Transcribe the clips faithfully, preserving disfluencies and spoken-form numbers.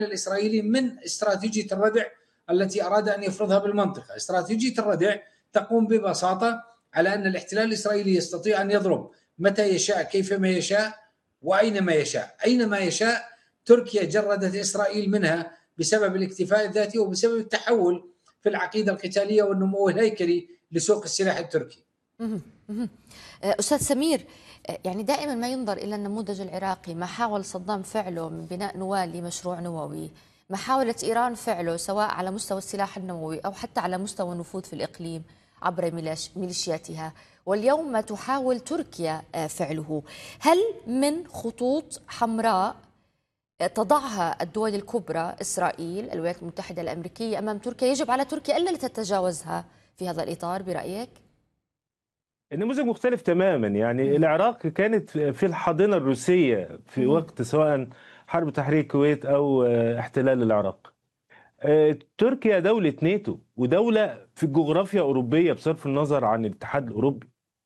الإسرائيلي من استراتيجية الردع التي أراد أن يفرضها بالمنطقة. استراتيجية الردع تقوم ببساطة على أن الاحتلال الإسرائيلي يستطيع أن يضرب متى يشاء كيفما يشاء وأينما يشاء. أينما يشاء تركيا جردت إسرائيل منها بسبب الاكتفاء الذاتي وبسبب التحول في العقيدة القتالية والنمو الهيكلي لسوق السلاح التركي. أستاذ سمير، يعني دائما ما ينظر إلى النموذج العراقي، ما حاول صدام فعله من بناء نواة لمشروع نووي، ما حاولت إيران فعله سواء على مستوى السلاح النووي أو حتى على مستوى النفوذ في الإقليم عبر ميليشياتها، واليوم ما تحاول تركيا فعله. هل من خطوط حمراء تضعها الدول الكبرى إسرائيل الولايات المتحدة الأمريكية أمام تركيا يجب على تركيا ألا تتجاوزها في هذا الإطار برأيك؟ النموذج مختلف تماما. يعني العراق كانت في الحاضنة الروسية في وقت سواء حرب تحرير الكويت أو احتلال العراق. تركيا دولة ناتو ودولة في الجغرافيا أوروبية بصرف النظر عن الاتحاد الأوروبي.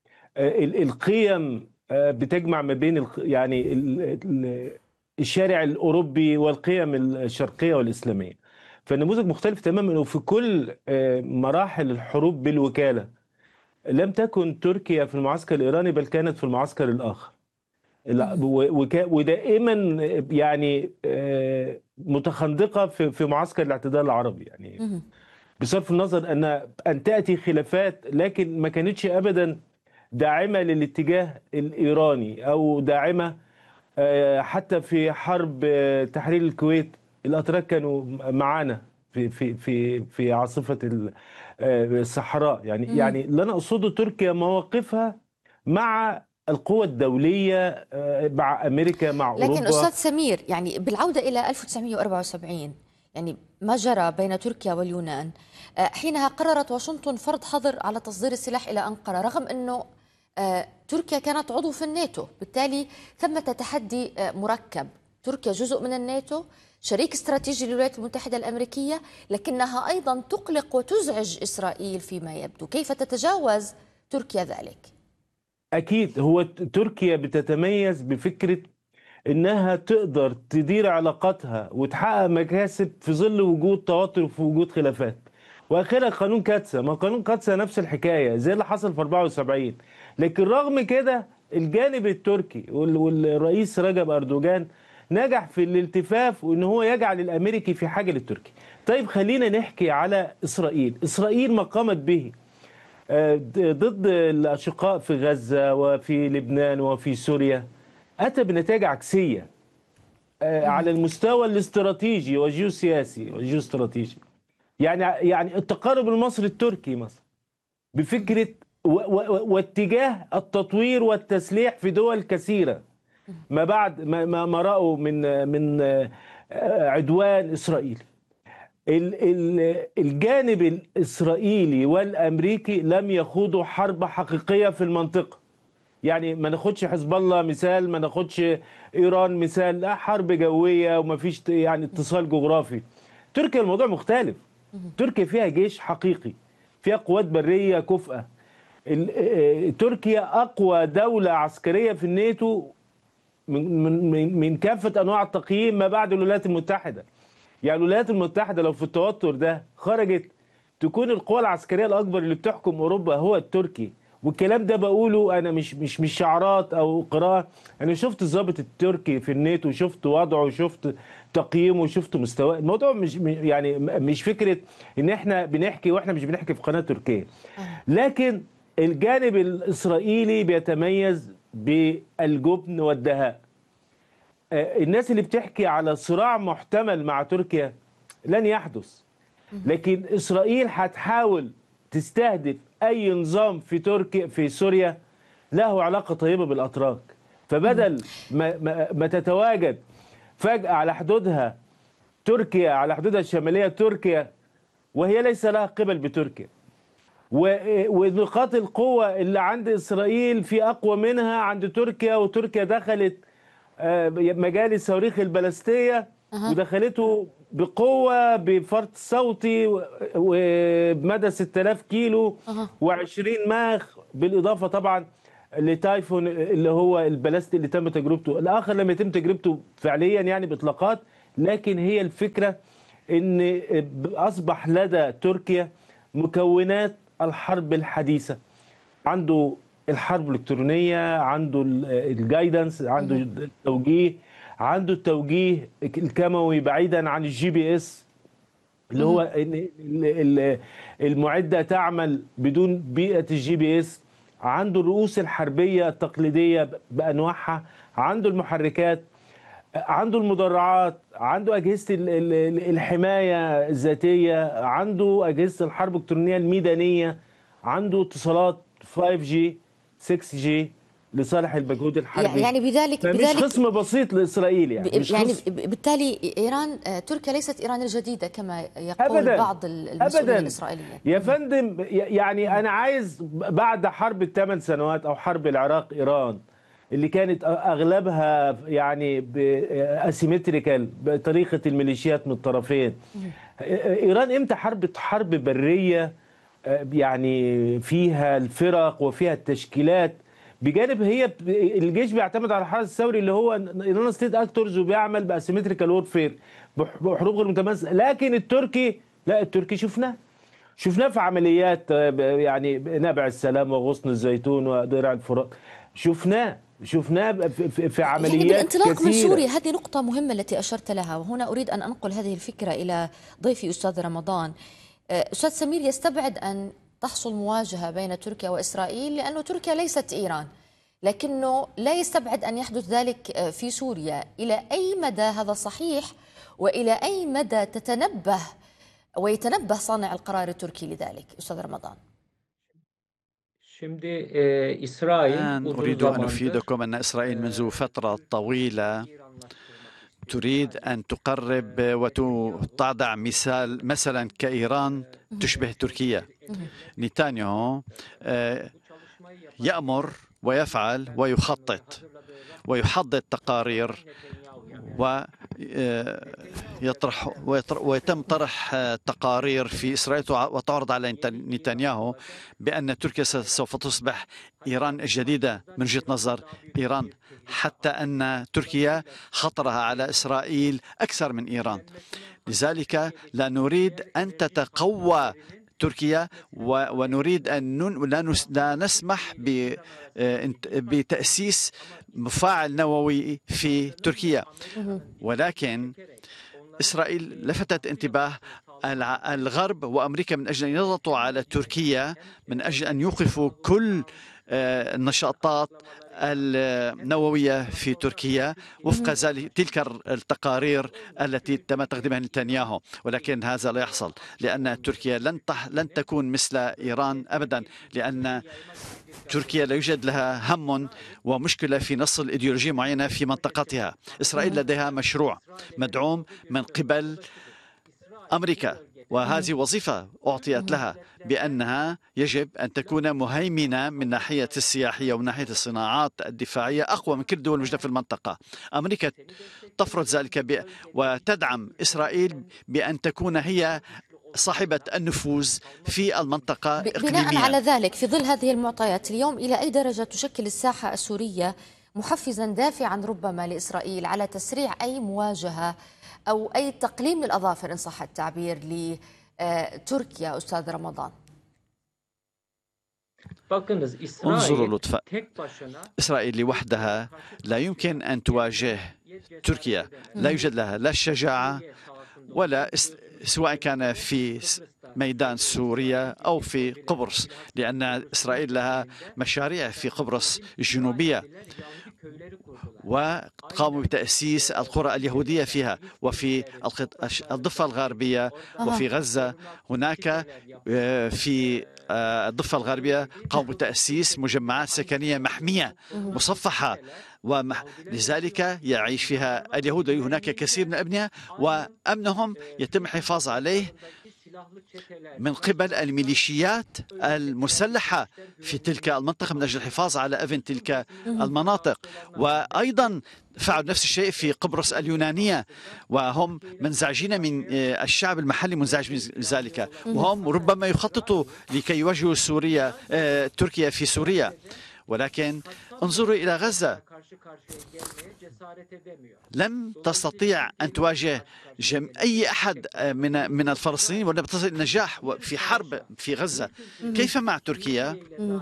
القيم بتجمع ما بين يعني الشارع الأوروبي والقيم الشرقية والإسلامية. فالنموذج مختلف تماما، وفي كل مراحل الحروب بالوكالة لم تكن تركيا في المعسكر الإيراني بل كانت في المعسكر الآخر، ودائما يعني متخندقة في معسكر الاعتدال العربي. يعني بصرف النظر أن أن تأتي خلافات، لكن ما كانتش أبدا داعمة للاتجاه الإيراني أو داعمة. حتى في حرب تحرير الكويت الأتراك كانوا معانا في في في في عاصفة الصحراء. يعني مم. يعني اللي انا اقصده تركيا مواقفها مع القوى الدوليه، مع امريكا، مع لكن اوروبا. لكن استاذ سمير، يعني بالعوده الى ألف وتسعمئة وأربعة وسبعين، يعني ما جرى بين تركيا واليونان، حينها قررت واشنطن فرض حظر على تصدير السلاح الى انقره، رغم انه تركيا كانت عضو في الناتو، بالتالي ثمة تحدي مركب. تركيا جزء من الناتو، شريك استراتيجي للولايات المتحدة الأمريكية، لكنها أيضا تقلق وتزعج إسرائيل فيما يبدو. كيف تتجاوز تركيا ذلك؟ أكيد هو تركيا بتتميز بفكرة إنها تقدر تدير علاقاتها وتحقق مكاسب في ظل وجود توتر وفي وجود خلافات. واخرها قانون كاتسا، ما قانون كاتسا نفس الحكايه زي اللي حصل في أربعة وسبعين. لكن رغم كده الجانب التركي والرئيس رجب أردوغان نجح في الالتفاف وان هو يجعل الامريكي في حاجه للتركي. طيب خلينا نحكي على اسرائيل. اسرائيل ما قامت به ضد الاشقاء في غزه وفي لبنان وفي سوريا اتى بنتائج عكسيه على المستوى الاستراتيجي والجيوسياسي والجيوستراتيجي. يعني يعني التقارب المصري التركي مثلا بفكره واتجاه التطوير والتسليح في دول كثيره ما بعد ما ما راوا من من عدوان اسرائيل. الجانب الاسرائيلي والامريكي لم يخوضوا حرب حقيقيه في المنطقه. يعني ما ناخدش حزب الله مثال، ما ناخدش ايران مثال، لا حرب جويه وما فيش يعني اتصال جغرافي. تركيا الموضوع مختلف. تركيا فيها جيش حقيقي، فيها قوات بريه كفءه. تركيا اقوى دوله عسكريه في الناتو من من من كافه انواع التقييم ما بعد الولايات المتحده. يعني الولايات المتحده لو في التوتر ده خرجت تكون القوى العسكريه الاكبر اللي بتحكم اوروبا هو التركي. والكلام ده بقوله انا مش مش مش شعارات او قراءه، انا شفت الضابط التركي في الناتو، شفت وضعه وشفت تقييمه وشفت مستواه. الموضوع مش يعني مش فكره ان احنا بنحكي واحنا مش بنحكي في قناه تركيه. لكن الجانب الاسرائيلي بيتميز بالجبن والدهاء. الناس اللي بتحكي على صراع محتمل مع تركيا لن يحدث، لكن اسرائيل هتحاول تستهدف اي نظام في تركيا في سوريا له علاقه طيبه بالاتراك. فبدل ما, ما, ما تتواجد فجاه على حدودها تركيا، على حدودها الشماليه تركيا وهي ليس لها قبل بتركيا، ونقاط القوه اللي عند اسرائيل في اقوى منها عند تركيا، وتركيا دخلت مجال الصواريخ البالستيه أه. ودخلته بقوه بفرط صوتي وبمدى ستة آلاف كيلو أه. وعشرين ماخ، بالاضافه طبعا لتايفون اللي هو البلاستي اللي تم تجربته. الاخر لم يتم تجربته فعليا يعني باطلاقات، لكن هي الفكرة ان اصبح لدى تركيا مكونات الحرب الحديثة. عنده الحرب الالكترونيه، عنده الجايدنس، عنده التوجيه، عنده التوجيه الكموي بعيدا عن الجي بي اس اللي هو ان المعده تعمل بدون بيئه الجي بي اس. عنده الرؤوس الحربيه التقليديه بانواعها، عنده المحركات، عنده المدرعات، عنده اجهزه الحمايه الذاتيه، عنده اجهزه الحرب الالكترونيه الميدانيه، عنده اتصالات فايف جي ستة جي لصالح المجهود الحربي. يعني بذلك مش بذلك خصم بسيط لاسرائيل، يعني مش يعني خصم. بالتالي ايران تركيا ليست ايران الجديده كما يقول أبداً. بعض المسؤولين أبداً. الاسرائيليين. يا فندم، يعني انا عايز بعد حرب الثمان سنوات او حرب العراق ايران اللي كانت اغلبها يعني باسيمتريكال بطريقه الميليشيات من الطرفين، ايران امتى حرب حرب بريه يعني فيها الفرق وفيها التشكيلات، بجانب هي الجيش بيعتمد على الحرس الثوري اللي هو ايران ستيت اكتورز وبيعمل باسيمتريكال وورفير بحروب غير متماسكه. لكن التركي لا، التركي شفناه شفناه في عمليات يعني نابع السلام وغصن الزيتون ودرع الفرات، شفناه شفناه في, في عمليات يعني بالانطلاق كثيرة. من سوريا، هذه نقطة مهمة التي أشرت لها، وهنا أريد أن أنقل هذه الفكرة إلى ضيفي أستاذ رمضان. أستاذ سمير يستبعد أن تحصل مواجهة بين تركيا وإسرائيل لأنه تركيا ليست إيران، لكنه لا يستبعد أن يحدث ذلك في سوريا. إلى أي مدى هذا صحيح، وإلى أي مدى تتنبه ويتنبه صانع القرار التركي لذلك أستاذ رمضان؟ الآن أريد أن أفيدكم أن إسرائيل منذ فترة طويلة تريد أن تقرب وتضع مثال مثلا كإيران تشبه تركيا. نتنياهو يأمر ويفعل ويخطط ويحضر تقارير ويطرح ويتم طرح تقارير في إسرائيل وتعرض على نتنياهو بأن تركيا سوف تصبح إيران الجديدة من وجهة نظر إيران، حتى أن تركيا خطرها على إسرائيل أكثر من إيران. لذلك لا نريد أن تتقوى تركيا ونريد أن لا نسمح بتأسيس مفاعل نووي في تركيا. ولكن إسرائيل لفتت انتباه الغرب وأمريكا من أجل أن يضغطوا على تركيا من أجل أن يوقفوا كل النشاطات النووية في تركيا وفق تلك التقارير التي تم تقديمها نتنياهو. ولكن هذا لا يحصل لأن تركيا لن لن تكون مثل إيران أبدا، لأن تركيا لا يوجد لها هم ومشكلة في نص الإيديولوجية معينة في منطقتها. إسرائيل لديها مشروع مدعوم من قبل أمريكا، وهذه وظيفة أعطيت لها بأنها يجب أن تكون مهيمنة من ناحية السياحية ومن ناحية الصناعات الدفاعية أقوى من كل الدول الموجودة في المنطقة. أمريكا تفرض ذلك وتدعم إسرائيل بأن تكون هي صاحبة النفوذ في المنطقة إقليميا. بناء على ذلك، في ظل هذه المعطيات اليوم إلى أي درجة تشكل الساحة السورية محفزا دافعا ربما لإسرائيل على تسريع أي مواجهة أو أي تقليم الأظافر إن صح التعبير لتركيا أستاذ رمضان؟ انظروا لطفا، إسرائيل لوحدها لا يمكن أن تواجه تركيا، لا يوجد لها لا الشجاعة ولا سواء كان في ميدان سوريا أو في قبرص، لأن إسرائيل لها مشاريع في قبرص الجنوبية وقاموا بتأسيس القرى اليهودية فيها، وفي الضفة الغربية وفي غزة هناك في الضفة الغربية قاموا بتأسيس مجمعات سكنية محمية مصفحة، ولذلك يعيش فيها اليهود. هناك كثير من الأبناء وأمنهم يتم الحفاظ عليه من قبل الميليشيات المسلحة في تلك المنطقة من أجل الحفاظ على أمن تلك المناطق. وأيضا فعلوا نفس الشيء في قبرص اليونانية، وهم منزعجين من الشعب المحلي، منزعج من ذلك، وهم ربما يخططوا لكي يواجهوا سوريا تركيا في سوريا. ولكن انظروا إلى غزة، لم تستطيع أن تواجه جم... أي أحد من من الفلسطينيين ولم تصل النجاح في حرب في غزة. كيف مع تركيا؟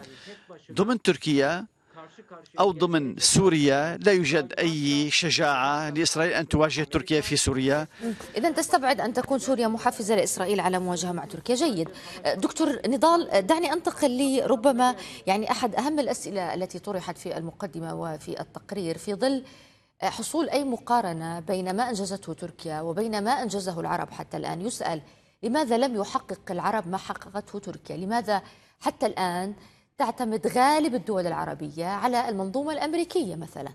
ضمن تركيا أو ضمن سوريا لا يوجد أي شجاعة لإسرائيل أن تواجه تركيا في سوريا. إذا تستبعد أن تكون سوريا محفزة لإسرائيل على مواجهة مع تركيا. جيد دكتور نضال، دعني أنتقل لربما يعني أحد أهم الأسئلة التي طرحت في المقدمة وفي التقرير في ظل حصول أي مقارنة بين ما أنجزته تركيا وبين ما أنجزه العرب حتى الآن. يسأل لماذا لم يحقق العرب ما حققته تركيا؟ لماذا حتى الآن تعتمد غالب الدول العربية على المنظومة الأمريكية مثلا؟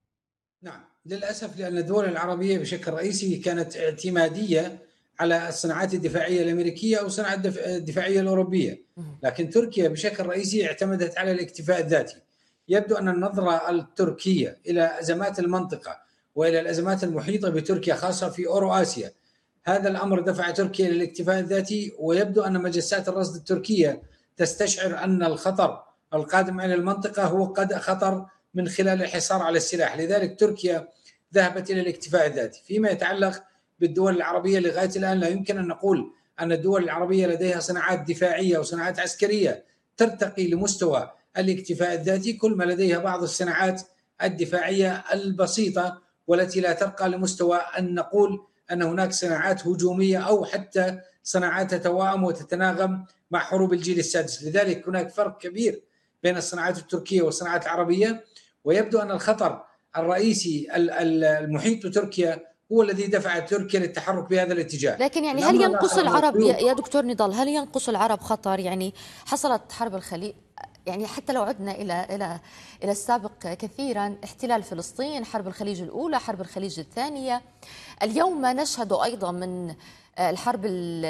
نعم للأسف، لأن الدول العربية بشكل رئيسي كانت اعتمادية على الصناعات الدفاعية الأمريكية أو الصناعات الدفاعية الأوروبية، لكن تركيا بشكل رئيسي اعتمدت على الاكتفاء الذاتي. يبدو أن النظرة التركية إلى أزمات المنطقة وإلى الأزمات المحيطة بتركيا خاصة في أورو آسيا، هذا الأمر دفع تركيا للاكتفاء الذاتي، ويبدو أن مجسات الرصد التركية تستشعر أن الخطر القادم على المنطقة هو قد خطر من خلال الحصار على السلاح، لذلك تركيا ذهبت إلى الاكتفاء الذاتي. فيما يتعلق بالدول العربية لغاية الآن لا يمكن أن نقول أن الدول العربية لديها صناعات دفاعية وصناعات عسكرية ترتقي لمستوى الاكتفاء الذاتي، كل ما لديها بعض الصناعات الدفاعية البسيطة والتي لا ترقى لمستوى أن نقول أن هناك صناعات هجومية أو حتى صناعات تتواءم وتتناغم مع حروب الجيل السادس. لذلك هناك فرق كبير بين الصناعات التركية والصناعات العربية، ويبدو أن الخطر الرئيسي المحيط بتركيا هو الذي دفع تركيا للتحرك بهذا الاتجاه. لكن يعني هل ينقص العرب يا دكتور نضال، هل ينقص العرب خطر؟ يعني حصلت حرب الخليج، يعني حتى لو عدنا إلى إلى إلى السابق كثيرا، احتلال فلسطين، حرب الخليج الأولى، حرب الخليج الثانية، اليوم ما نشهد أيضا من الحرب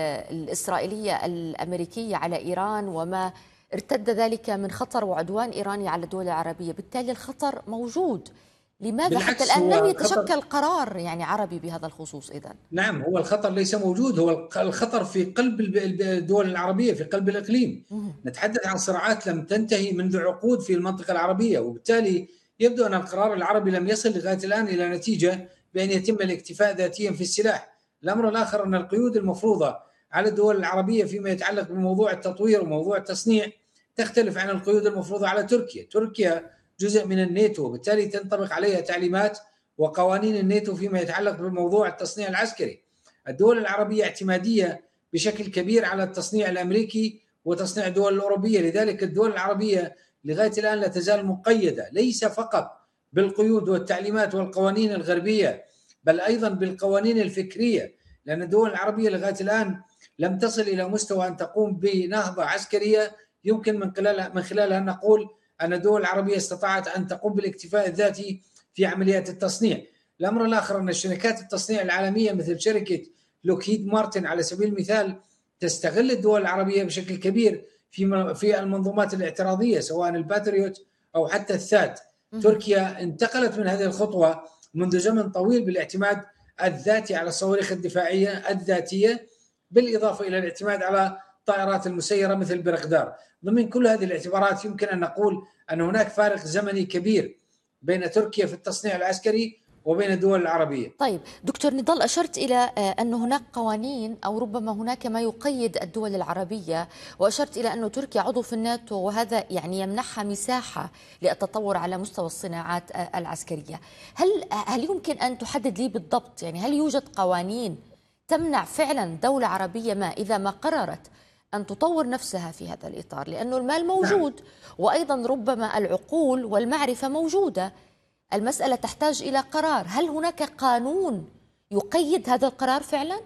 الإسرائيلية الأمريكية على إيران وما ارتد ذلك من خطر وعدوان إيراني على الدول العربية، بالتالي الخطر موجود. لماذا حتى الآن لم يتشكل قرار يعني عربي بهذا الخصوص؟ إذن نعم، هو الخطر ليس موجود، هو الخطر في قلب الدول العربية، في قلب الإقليم. مم. نتحدث عن صراعات لم تنتهي منذ عقود في المنطقة العربية، وبالتالي يبدو أن القرار العربي لم يصل لغاية الآن إلى نتيجة بأن يتم الاكتفاء ذاتيا في السلاح. الأمر الآخر أن القيود المفروضة على الدول العربية فيما يتعلق بموضوع التطوير وموضوع التصنيع تختلف عن القيود المفروضة على تركيا. تركيا جزء من الناتو، وبالتالي تنطبق عليها تعليمات وقوانين الناتو فيما يتعلق بموضوع التصنيع العسكري. الدول العربية اعتمادية بشكل كبير على التصنيع الأمريكي وتصنيع الدول الأوروبية، لذلك الدول العربية لغاية الآن لا تزال مقيدة ليس فقط بالقيود والتعليمات والقوانين الغربية بل أيضا بالقوانين الفكرية، لأن الدول العربية لغاية الآن لم تصل إلى مستوى أن تقوم بنهضة عسكرية يمكن من خلالها من خلالها نقول أن الدول العربية استطاعت أن تقوم بالاكتفاء الذاتي في عمليات التصنيع. الأمر الآخر أن شركات التصنيع العالمية مثل شركة لوكهيد مارتن على سبيل المثال تستغل الدول العربية بشكل كبير في في المنظومات الاعتراضية سواء الباتريوت أو حتى الثاد. تركيا انتقلت من هذه الخطوة منذ زمن طويل بالاعتماد الذاتي على الصواريخ الدفاعية الذاتية، بالإضافة إلى الاعتماد على الطائرات المسيرة مثل برغدار. ضمن كل هذه الاعتبارات يمكن أن نقول أن هناك فارق زمني كبير بين تركيا في التصنيع العسكري وبين الدول العربية. طيب دكتور نضال، أشرت إلى أن هناك قوانين أو ربما هناك ما يقيد الدول العربية، وأشرت إلى أن تركيا عضو في الناتو وهذا يعني يمنحها مساحة للتطور على مستوى الصناعات العسكرية. هل هل يمكن أن تحدد لي بالضبط، يعني هل يوجد قوانين تمنع فعلا دولة عربية ما إذا ما قررت أن تطور نفسها في هذا الإطار؟ لأنه المال موجود وأيضا ربما العقول والمعرفة موجودة، المسألة تحتاج إلى قرار. هل هناك قانون يقيد هذا القرار فعلا؟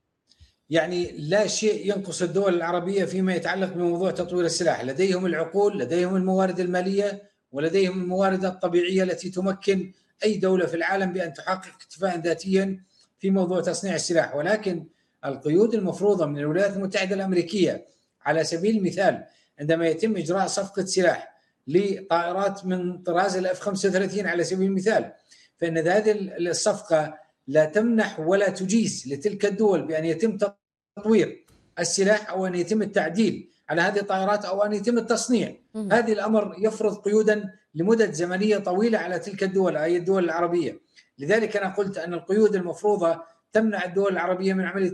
يعني لا شيء ينقص الدول العربية فيما يتعلق بموضوع تطوير السلاح، لديهم العقول، لديهم الموارد المالية، ولديهم الموارد الطبيعية التي تمكن أي دولة في العالم بأن تحقق اكتفاء ذاتيا في موضوع تصنيع السلاح. ولكن القيود المفروضة من الولايات المتحدة الأمريكية على سبيل المثال عندما يتم إجراء صفقة سلاح لطائرات من طراز الإف خمسة وثلاثين على سبيل المثال، فإن هذه الصفقة لا تمنح ولا تجيز لتلك الدول بأن يتم تطوير السلاح أو أن يتم التعديل على هذه الطائرات أو أن يتم التصنيع. هذه الأمر يفرض قيودا لمدة زمنية طويلة على تلك الدول أي الدول العربية. لذلك أنا قلت أن القيود المفروضة تمنع الدول العربية من عملية